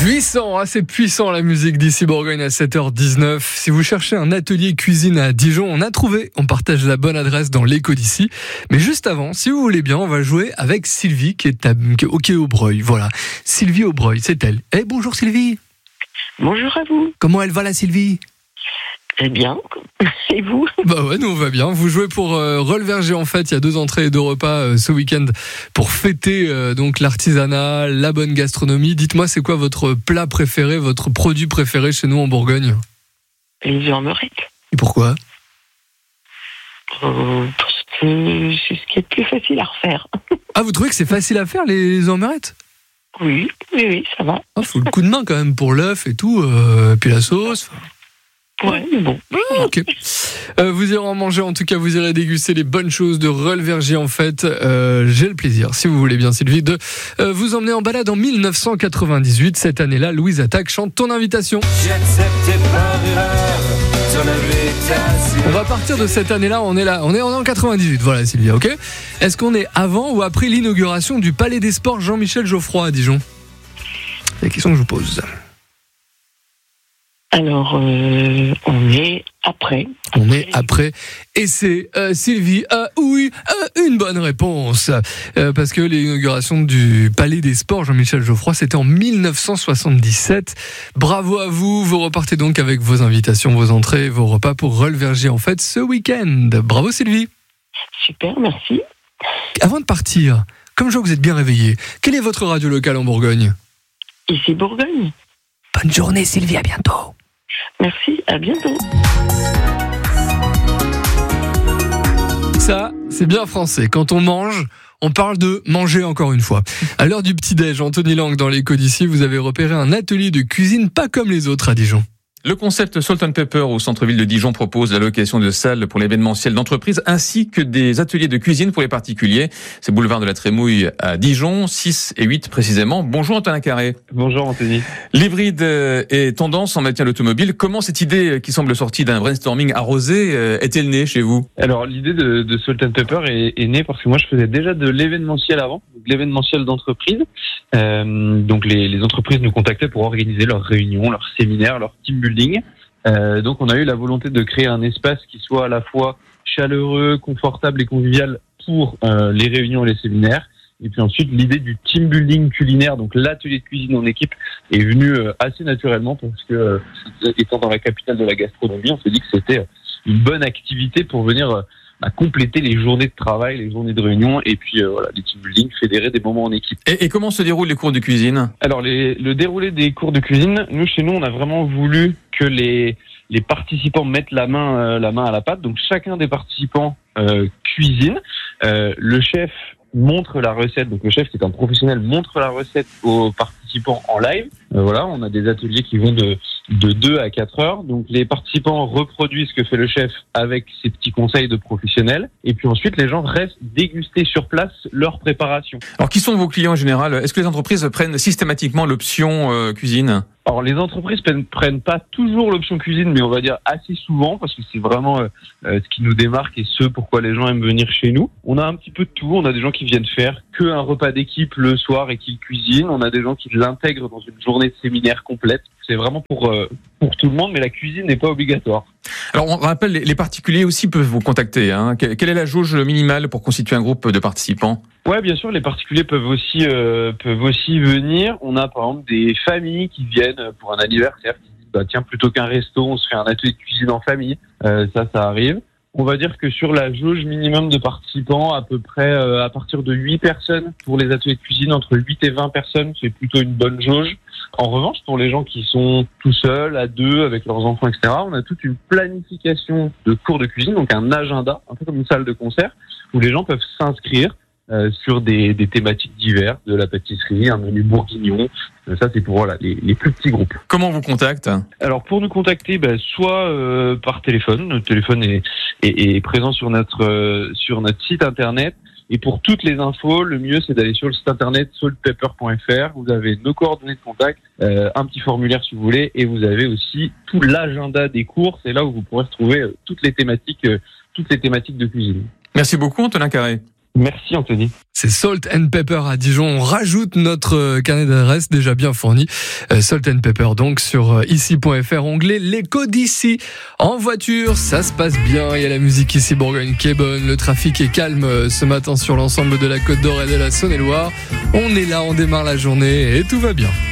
Puissant, c'est puissant la musique d'ici Bourgogne à 7h19. Si vous cherchez un atelier cuisine à Dijon, on a trouvé. On partage la bonne adresse dans l'écho d'ici. Mais juste avant, si vous voulez bien, on va jouer avec Sylvie qui est au Quai Aubreuil. Voilà, Sylvie Aubreuil, c'est elle. Bonjour Sylvie. Bonjour à vous. Comment elle va la Sylvie ? Eh bien, et vous ? Bah ouais, nous on va bien. Vous jouez pour Rolles-Verger en fait. Il y a 2 entrées et 2 repas ce week-end pour fêter donc l'artisanat, la bonne gastronomie. Dites-moi, c'est quoi votre plat préféré, votre produit préféré chez nous en Bourgogne ? Les ormerettes. Et pourquoi ? Parce que c'est ce qui est le plus facile à refaire. Ah, vous trouvez que c'est facile à faire les ormerettes ? Oui, ça va. Ah, faut le coup de main quand même pour l'œuf et tout, puis la sauce. Ouais, mais bon. Ah, ok. Vous irez en manger, en tout cas, vous irez déguster les bonnes choses de Rolles-Verger en fait. J'ai le plaisir, si vous voulez bien, Sylvie, de vous emmener en balade en 1998. Cette année-là, Louise Attaque chante Ton Invitation. On va partir de cette année-là, on est en 98, voilà Sylvie, ok ? Est-ce qu'on est avant ou après l'inauguration du Palais des Sports Jean-Michel Geoffroy à Dijon ? C'est la question que je vous pose. Alors, on est après. On est après. Et c'est Sylvie, une bonne réponse. Parce que l'inauguration du Palais des Sports Jean-Michel Geoffroy, c'était en 1977. Bravo à vous. Vous repartez donc avec vos invitations, vos entrées, vos repas pour Rolles-Verger en fait ce week-end. Bravo Sylvie. Super, merci. Avant de partir, comme je vois que vous êtes bien réveillé, quelle est votre radio locale en Bourgogne ? Ici Bourgogne. Bonne journée Sylvie, à bientôt. Merci, à bientôt. Ça, c'est bien français. Quand on mange, on parle de manger encore une fois. À l'heure du petit-déj, Anthony Lang dans l'écho d'ici, vous avez repéré un atelier de cuisine pas comme les autres à Dijon. Le concept Salt and Pepper au centre-ville de Dijon propose la location de salles pour l'événementiel d'entreprise ainsi que des ateliers de cuisine pour les particuliers. C'est boulevard de la Trémouille à Dijon, 6 et 8 précisément. Bonjour Antonin Carré. Bonjour Anthony. L'hybride est tendance en matière d'automobile. Comment cette idée qui semble sortie d'un brainstorming arrosé est-elle née chez vous ? Alors l'idée de Salt and Pepper est née parce que moi je faisais déjà de l'événementiel avant, de l'événementiel d'entreprise. Donc les entreprises nous contactaient pour organiser leurs réunions, leurs séminaires, leurs team building. Donc on a eu la volonté de créer un espace qui soit à la fois chaleureux, confortable et convivial pour les réunions et les séminaires. Et puis ensuite l'idée du team building culinaire, donc l'atelier de cuisine en équipe, est venue assez naturellement parce que étant dans la capitale de la gastronomie, on s'est dit que c'était une bonne activité pour venir à compléter les journées de travail, les journées de réunion et puis voilà, les team building, fédérer des moments en équipe. Et comment se déroulent les cours de cuisine ? Alors le déroulé des cours de cuisine, chez nous on a vraiment voulu que les participants mettent la main à la pâte. Donc chacun des participants cuisine. Le chef montre la recette. Donc le chef qui est un professionnel montre la recette aux participants en live. Voilà, on a des ateliers qui vont de 2 à 4 heures. Donc les participants reproduisent ce que fait le chef avec ses petits conseils de professionnels. Et puis ensuite, les gens restent déguster sur place leur préparation. Alors qui sont vos clients en général ? Est-ce que les entreprises prennent systématiquement l'option cuisine ? Alors les entreprises prennent pas toujours l'option cuisine, mais on va dire assez souvent, parce que c'est vraiment ce qui nous démarque et ce pourquoi les gens aiment venir chez nous. On a un petit peu de tout. On a des gens qui viennent faire qu'un repas d'équipe le soir et qui cuisinent. On a des gens qui l'intègrent dans une journée de séminaire complète. C'est vraiment pour tout le monde, mais la cuisine n'est pas obligatoire. Alors on rappelle, les particuliers aussi peuvent vous contacter. Hein. Quelle est la jauge minimale pour constituer un groupe de participants ? Ouais, bien sûr, les particuliers peuvent aussi venir. On a par exemple des familles qui viennent pour un anniversaire, qui disent tiens, plutôt qu'un resto, on se fait un atelier de cuisine en famille. Ça arrive. On va dire que sur la jauge minimum de participants, à peu près à partir de 8 personnes pour les ateliers de cuisine, entre 8 et 20 personnes, c'est plutôt une bonne jauge. En revanche, pour les gens qui sont tout seuls, à 2, avec leurs enfants, etc., on a toute une planification de cours de cuisine, donc un agenda, un peu comme une salle de concert, où les gens peuvent s'inscrire sur des thématiques diverses, de la pâtisserie, un menu bourguignon. Ça, c'est pour les plus petits groupes. Comment on vous contacte ? Alors, pour nous contacter, soit par téléphone. Notre téléphone est présent sur notre site internet. Et pour toutes les infos, le mieux, c'est d'aller sur le site internet saltpepper.fr. Vous avez nos coordonnées de contact, un petit formulaire si vous voulez, et vous avez aussi tout l'agenda des cours. C'est là où vous pourrez retrouver toutes les thématiques de cuisine. Merci beaucoup, Antonin Carré. Merci Anthony. C'est Salt and Pepper à Dijon. On rajoute notre carnet d'adresses déjà bien fourni. Salt and Pepper donc sur ici.fr, onglet l'écho d'ici. En voiture, ça se passe bien. Il y a la musique ici Bourgogne qui est bonne. Le trafic est calme ce matin sur l'ensemble de la Côte d'Or et de la Saône-et-Loire. On est là, on démarre la journée et tout va bien.